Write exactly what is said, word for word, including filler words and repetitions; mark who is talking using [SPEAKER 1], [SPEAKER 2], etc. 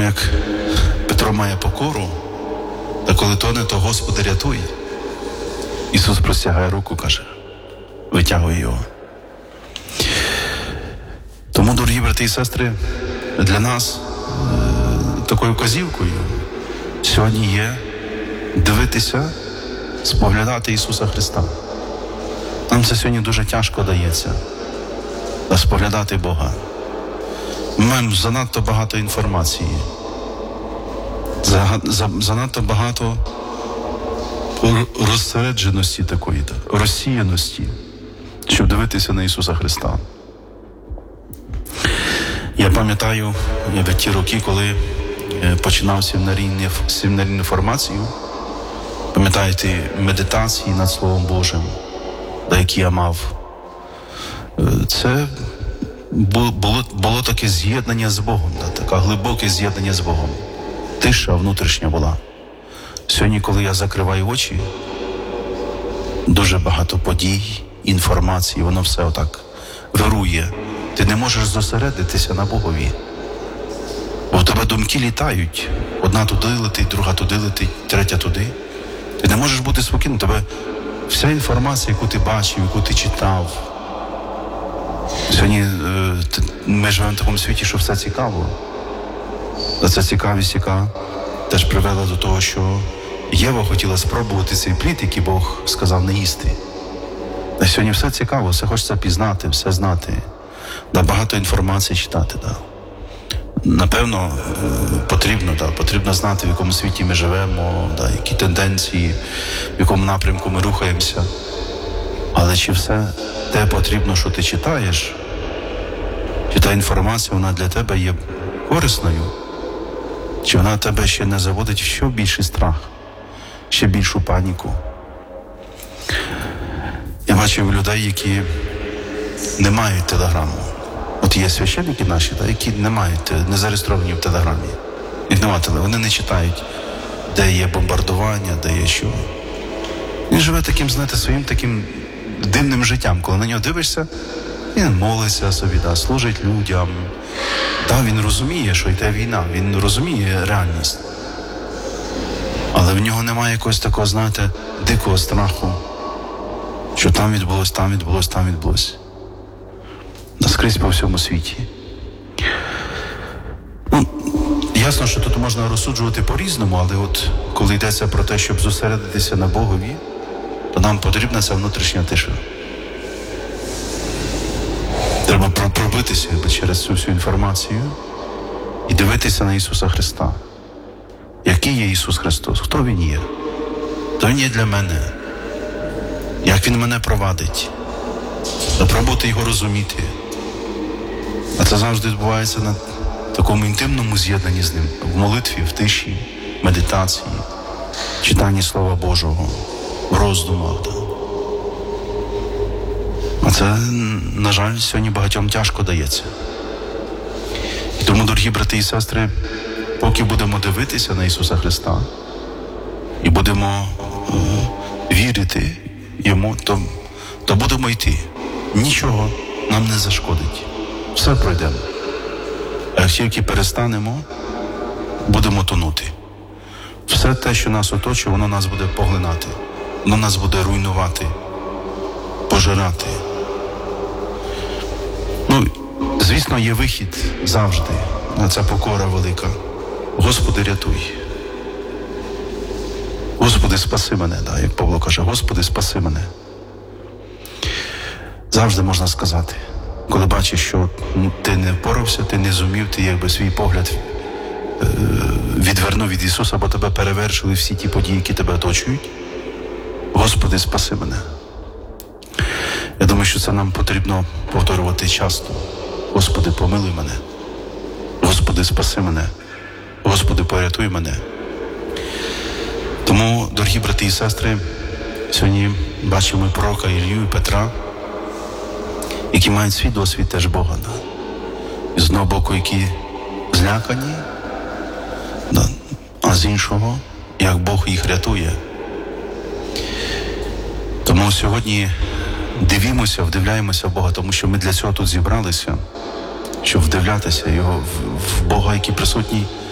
[SPEAKER 1] як Петро має покору, та коли тоне, то Господи рятуй. Ісус простягає руку, каже, витягує його. Тому, дорогі брати і сестри, для нас е, такою вказівкою сьогодні є дивитися, споглядати Ісуса Христа. Нам це сьогодні дуже тяжко дається, споглядати Бога. Ми маємо занадто багато інформації, занадто багато розсередженості такої, розсіяності, щоб дивитися на Ісуса Христа. Я пам'ятаю в ті роки, коли починав семінарійну формацію, пам'ятаєте, медитації над Словом Божим, які я мав. Це було, було таке з'єднання з Богом, таке глибоке з'єднання з Богом. Тиша внутрішня була. Сьогодні, коли я закриваю очі, дуже багато подій, інформації, воно все отак вирує. Ти не можеш зосередитися на Богові. Бо в тебе думки літають. Одна туди летить, друга туди летить, третя туди. Ти не можеш бути спокійним. Тебе вся інформація, яку ти бачив, яку ти читав. Сьогодні е, ми живемо в такому світі, що все цікаво. А ця цікавість, яка теж привела до того, що Єва хотіла спробувати цей плід, який Бог сказав не їсти. А сьогодні все цікаво, все хочеться пізнати, все знати. Да, багато інформації читати. Да. Напевно, потрібно, да, потрібно знати, в якому світі ми живемо, да, які тенденції, в якому напрямку ми рухаємося. Але чи все те потрібно, що ти читаєш, чи та інформація, вона для тебе є корисною, чи вона тебе ще не заводить в ще більший страх, ще більшу паніку. Я бачив людей, які не мають телеграму. От є священники наші, та, які не мають, не зареєстровані в телеграмі. Їх немає телеграму, вони не читають, де є бомбардування, де є що. Він живе таким, знаєте, своїм таким дивним життям. Коли на нього дивишся, він молиться собі, да, служить людям. Да, він розуміє, що йде війна, він розуміє реальність. Але в нього немає якогось такого, знаєте, дикого страху, що там відбулось, там відбулось, там відбулось. Наскрізь по всьому світі. Ну, ясно, що тут можна розсуджувати по-різному, але от коли йдеться про те, щоб зосередитися на Богові, то нам потрібна ця внутрішня тиша. Треба пробитися через цю всю інформацію і дивитися на Ісуса Христа. Який є Ісус Христос? Хто Він є? То Він є для мене. Як Він мене провадить? Спробувати Його розуміти. А це завжди відбувається на такому інтимному з'єднанні з Ним. В молитві, в тиші, медитації, читанні Слова Божого, в роздумах. Да. А це, на жаль, сьогодні багатьом тяжко дається. І тому, дорогі брати і сестри, поки будемо дивитися на Ісуса Христа і будемо е, вірити Йому, то, то будемо йти. Нічого нам не зашкодить. Все пройдемо. А як тільки перестанемо, будемо тонути. Все те, що нас оточує, воно нас буде поглинати. Воно нас буде руйнувати, пожирати. Ну, звісно, є вихід завжди. Ця покора велика. Господи, рятуй. Господи, спаси мене, да, як Павло каже, Господи, спаси мене. Завжди можна сказати, коли бачиш, що ти не впорався, ти не зумів, ти якби свій погляд е- відвернув від Ісуса, бо тебе перевершили всі ті події, які тебе оточують. Господи, спаси мене. Я думаю, що це нам потрібно повторювати часто. Господи, помилуй мене. Господи, спаси мене. Господи, порятуй мене. Тому, дорогі брати і сестри, сьогодні бачимо пророка Ілью і Петра, які мають свій досвід теж Бога. Да? І з одного боку, які злякані, да? А з іншого, як Бог їх рятує. Тому сьогодні дивімося, вдивляємося в Бога, тому що ми для цього тут зібралися, щоб вдивлятися його в Бога, який присутній